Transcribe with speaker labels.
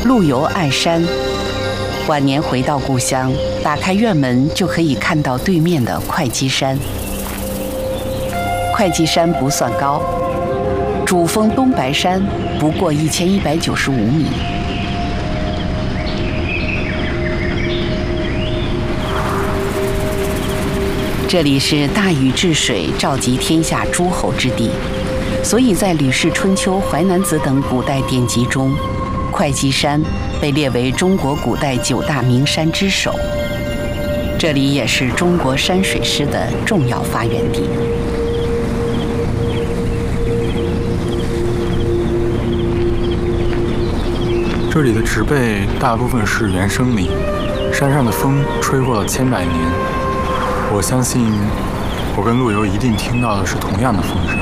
Speaker 1: 陆游爱山，晚年回到故乡，打开院门就可以看到对面的会稽山。会稽山不算高，主峰东白山不过1195米。这里是大禹治水、召集天下诸侯之地，所以在《吕氏春秋》《淮南子》等古代典籍中，会稽山被列为中国古代9大名山之首。这里也是中国山水诗的重要发源地。
Speaker 2: 这里的植被大部分是原生林，山上的风吹过了千百年。我相信，我跟陆游一定听到的是同样的风声。